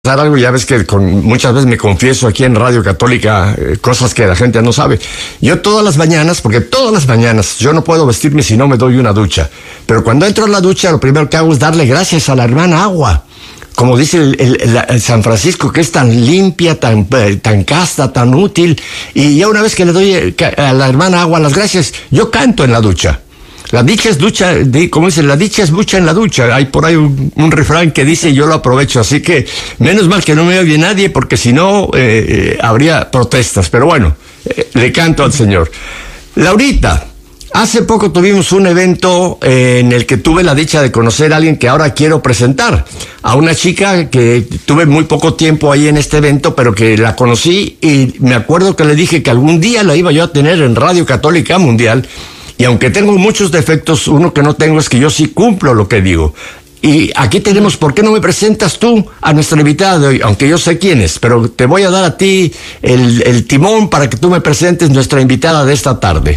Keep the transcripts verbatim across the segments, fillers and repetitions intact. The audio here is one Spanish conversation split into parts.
algo, ya ves que con, muchas veces me confieso aquí en Radio Católica eh, cosas que la gente no sabe. Yo todas las mañanas, porque todas las mañanas yo no puedo vestirme si no me doy una ducha, pero cuando entro a la ducha lo primero que hago es darle gracias a la hermana agua. Como dice el, el, el, el San Francisco, que es tan limpia, tan, eh, tan casta, tan útil, y ya una vez que le doy a la hermana agua las gracias, yo canto en la ducha. La dicha es ducha, de, como dicen, la dicha es ducha en la ducha. Hay por ahí un, un refrán que dice y yo lo aprovecho. Así que menos mal que no me oye nadie, porque si no eh, eh, habría protestas. Pero bueno, eh, le canto al Señor. Laurita, hace poco tuvimos un evento eh, en el que tuve la dicha de conocer a alguien que ahora quiero presentar. A una chica que tuve muy poco tiempo ahí en este evento, pero que la conocí y me acuerdo que le dije que algún día la iba yo a tener en Radio Católica Mundial. Y aunque tengo muchos defectos, uno que no tengo es que yo sí cumplo lo que digo. Y aquí tenemos, ¿por qué no me presentas tú a nuestra invitada de hoy? Aunque yo sé quién es, pero te voy a dar a ti el, el timón para que tú me presentes nuestra invitada de esta tarde.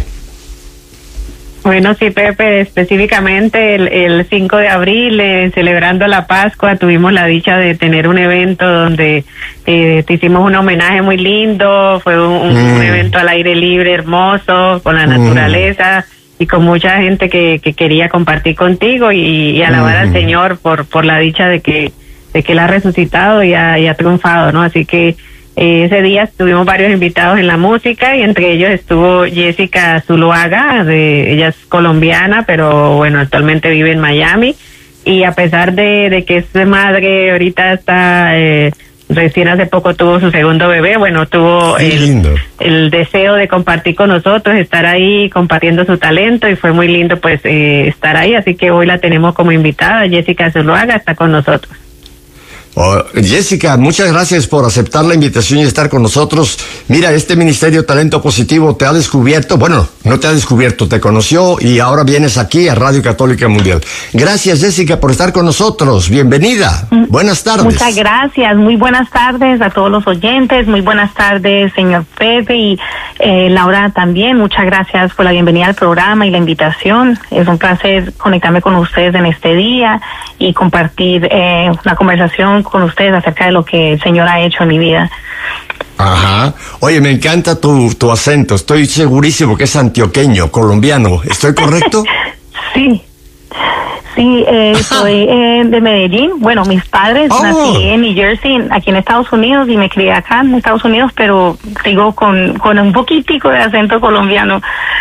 Bueno, sí, Pepe, específicamente el, el cinco de abril, eh, celebrando la Pascua, tuvimos la dicha de tener un evento donde eh, te hicimos un homenaje muy lindo, fue un, mm. un evento al aire libre, hermoso, con la naturaleza mm. y con mucha gente que, que quería compartir contigo y, y alabar mm. al Señor por por la dicha de que de que Él ha resucitado y ha, y ha triunfado, ¿no? Así que Eh, ese día tuvimos varios invitados en la música y entre ellos estuvo Jessica Zuluaga, de, ella es colombiana, pero bueno, actualmente vive en Miami y a pesar de, de que es madre, ahorita está, eh, recién hace poco tuvo su segundo bebé, bueno, tuvo el, el deseo de compartir con nosotros, estar ahí compartiendo su talento y fue muy lindo pues eh, estar ahí, así que hoy la tenemos como invitada. Jessica Zuluaga está con nosotros. Oh, Jessica, muchas gracias por aceptar la invitación y estar con nosotros. Mira, este Ministerio Talento Positivo te ha descubierto, bueno, no te ha descubierto, te conoció y ahora vienes aquí a Radio Católica Mundial. Gracias, Jessica, por estar con nosotros. Bienvenida. Mm, buenas tardes. Muchas gracias. Muy buenas tardes a todos los oyentes. Muy buenas tardes, señor Pepe y eh, Laura también. Muchas gracias por la bienvenida al programa y la invitación. Es un placer conectarme con ustedes en este día y compartir eh, una conversación con ustedes acerca de lo que el Señor ha hecho en mi vida. Ajá. Oye, me encanta tu, tu acento. Estoy segurísimo que es antioqueño, colombiano. ¿Estoy correcto? Sí. Sí, eh, soy eh, de Medellín. Bueno, mis padres, oh. nací en New Jersey, aquí en Estados Unidos, y me crié acá en Estados Unidos, pero sigo con, con un poquitico de acento colombiano.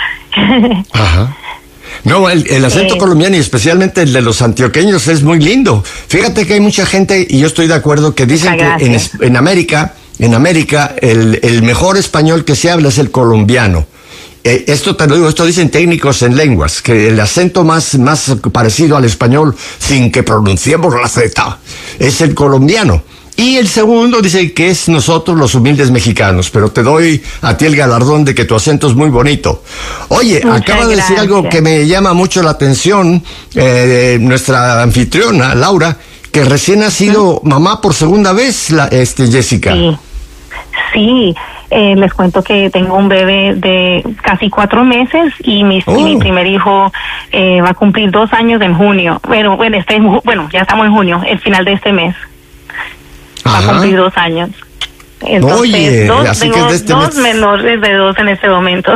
Ajá. No, el, el acento eh, colombiano y especialmente el de los antioqueños es muy lindo. Fíjate que hay mucha gente, y yo estoy de acuerdo, que dicen que en, en América, en América, el, el mejor español que se habla es el colombiano. Eh, esto te lo digo, esto dicen técnicos en lenguas, que el acento más, más parecido al español, sin que pronunciemos la Z, es el colombiano. Y el segundo dice que es nosotros los humildes mexicanos, pero te doy a ti el galardón de que tu acento es muy bonito. Oye, Muchas acaba de decir algo que me llama mucho la atención, eh, nuestra anfitriona, Laura, que recién ha sido ¿Mm? mamá por segunda vez, la, este Jessica. Sí, sí. Eh, les cuento que tengo un bebé de casi cuatro meses y mi, oh. y mi primer hijo eh, va a cumplir dos años en junio. Bueno, bueno, este, bueno, ya estamos en junio, el final de este mes. Va a cumplir dos años. Entonces, Oye, dos, así tengo que este dos mes... menores de dos en este momento.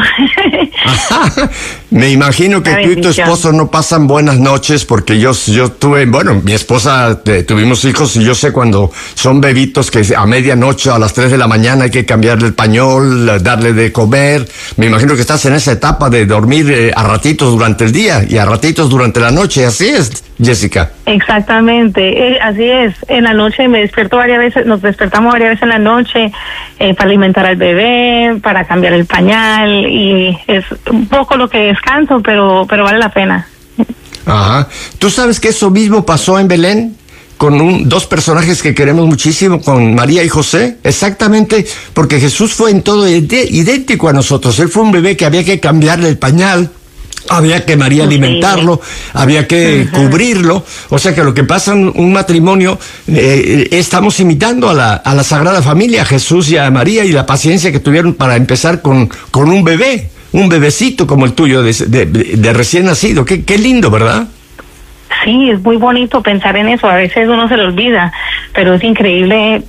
Ajá. Me imagino que tú y tu esposo no pasan buenas noches porque yo, yo tuve, bueno, mi esposa, eh, tuvimos hijos y yo sé cuando son bebitos que a medianoche, a las tres de la mañana hay que cambiarle el pañol, darle de comer. Me imagino que estás en esa etapa de dormir eh, a ratitos durante el día y a ratitos durante la noche. Así es, Jessica. Exactamente, eh, así es. En la noche me despierto varias veces, nos despertamos varias veces en la noche eh, para alimentar al bebé, para cambiar el pañal y es un poco lo que descanso, pero pero vale la pena. Ajá. ¿Tú sabes que eso mismo pasó en Belén? Con un, dos personajes que queremos muchísimo, con María y José, exactamente, porque Jesús fue en todo idéntico a nosotros. Él fue un bebé que había que cambiarle el pañal, había que María alimentarlo, sí. había que uh-huh. cubrirlo, o sea que lo que pasa en un matrimonio, eh, estamos imitando a la, a la Sagrada Familia, a Jesús y a María, y la paciencia que tuvieron para empezar con, con un bebé, un bebecito como el tuyo, de, de, de recién nacido. Qué, qué lindo, ¿verdad? sí, es muy bonito pensar en eso. A veces uno se lo olvida, pero es increíble